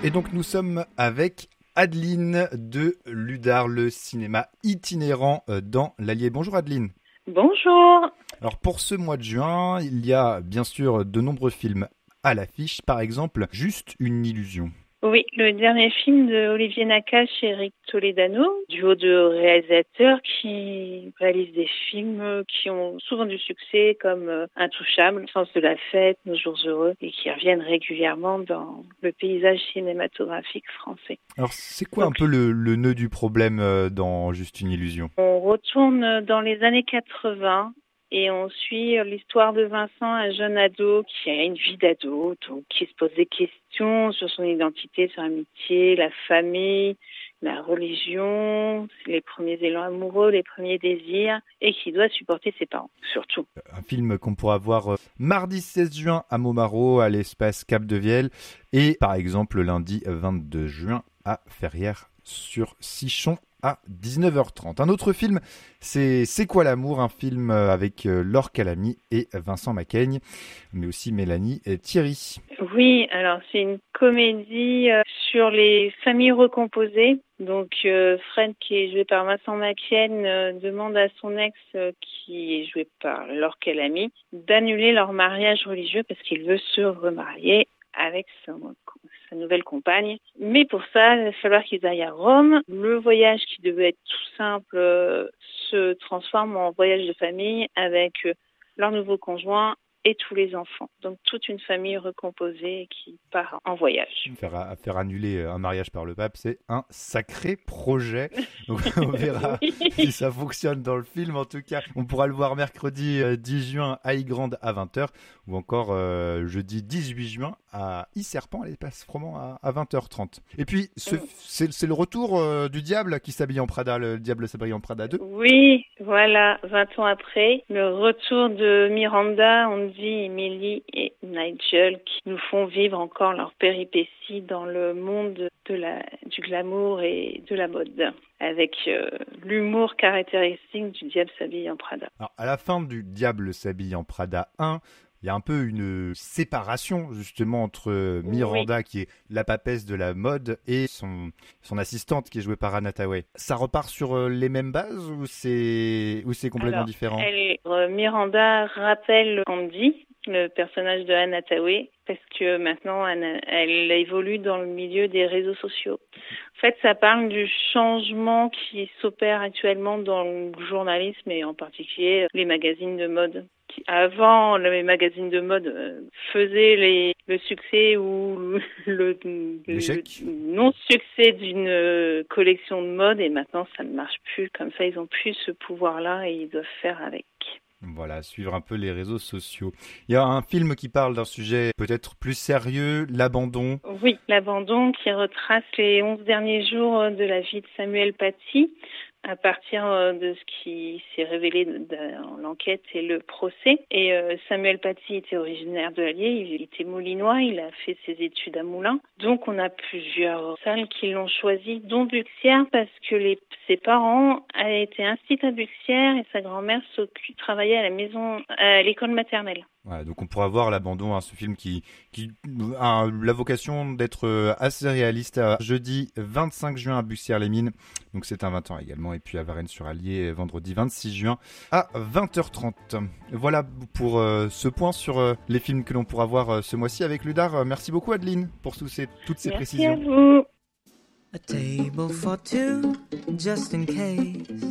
Et donc nous sommes avec Adeline de Ludar, le cinéma itinérant dans l'Allier. Bonjour Adeline. Bonjour. Alors pour ce mois de juin, il y a bien sûr de nombreux films à l'affiche, par exemple Juste une illusion. Oui, le dernier film de Olivier Nakache et Eric Toledano, duo de réalisateurs qui réalisent des films qui ont souvent du succès comme Intouchable, Le sens de la fête, Nos jours heureux et qui reviennent régulièrement dans le paysage cinématographique français. Alors c'est quoi un peu le nœud du problème dans Juste une illusion ? On retourne dans les années 80. Et on suit l'histoire de Vincent, un jeune ado qui a une vie d'ado, donc qui se pose des questions sur son identité, sur l'amitié, la famille, la religion, les premiers élans amoureux, les premiers désirs, et qui doit supporter ses parents, surtout. Un film qu'on pourra voir mardi 16 juin à Montmarault, à l'espace Cap de Vielle, et par exemple lundi 22 juin à Ferrières-sur-Sichon à 19h30. Un autre film, c'est quoi l'amour, un film avec Laure Calamy et Vincent Macaigne, mais aussi Mélanie et Thierry. Oui, alors c'est une comédie sur les familles recomposées. Donc Fred, qui est joué par Vincent Macaigne, demande à son ex, qui est joué par Laure Calamy, d'annuler leur mariage religieux parce qu'il veut se remarier avec sa nouvelle compagne. Mais pour ça, il va falloir qu'ils aillent à Rome. Le voyage qui devait être tout simple se transforme en voyage de famille avec leur nouveau conjoint et tous les enfants. Donc toute une famille recomposée qui part en voyage. Faire annuler un mariage par le pape, c'est un sacré projet. Donc on verra si ça fonctionne dans le film. En tout cas, on pourra le voir mercredi 10 juin à Ygrande à 20h ou encore jeudi 18 juin à Yserpent, à l'espace Froment à 20h30. Et puis, c'est le retour du diable qui s'habille en Prada, le diable s'habille en Prada 2. Oui, voilà, 20 ans après, le retour de Miranda, Andy, Emily et Nigel qui nous font vivre encore leurs péripéties dans le monde du glamour et de la mode, avec l'humour caractéristique du diable s'habille en Prada. Alors, à la fin du diable s'habille en Prada 1, il y a un peu une séparation justement entre Miranda, qui est la papesse de la mode, et son assistante qui est jouée par Anna Thaoué. Ça repart sur les mêmes bases ou c'est complètement différent ? Miranda rappelle Andy, le personnage de Anna Thaoué, parce que maintenant elle évolue dans le milieu des réseaux sociaux. En fait, ça parle du changement qui s'opère actuellement dans le journalisme et en particulier les magazines de mode. Avant, les magazines de mode faisaient le succès ou le non-succès d'une collection de mode, et maintenant ça ne marche plus comme ça. Ils n'ont plus ce pouvoir-là et ils doivent faire avec. Voilà, suivre un peu les réseaux sociaux. Il y a un film qui parle d'un sujet peut-être plus sérieux, l'abandon. Oui, l'abandon, qui retrace les 11 derniers jours de la vie de Samuel Paty, à partir de ce qui s'est révélé dans l'enquête et le procès. Et Samuel Paty était originaire de l'Allier, il était moulinois, il a fait ses études à Moulins. Donc on a plusieurs salles qui l'ont choisi, dont Buxières, parce que ses parents étaient instituts à Buxières et sa grand-mère travaillait à l'école maternelle. Ouais, donc on pourra voir l'abandon, ce film qui a la vocation d'être assez réaliste. Jeudi 25 juin à Buxières-les-Mines, donc c'est un 20 ans également, et puis à Varennes-sur-Allier vendredi 26 juin à 20h30. Voilà pour ce point sur les films que l'on pourra voir ce mois-ci avec Ludar. Merci beaucoup Adeline pour toutes ces précisions. Merci à vous. A table for two, just in case.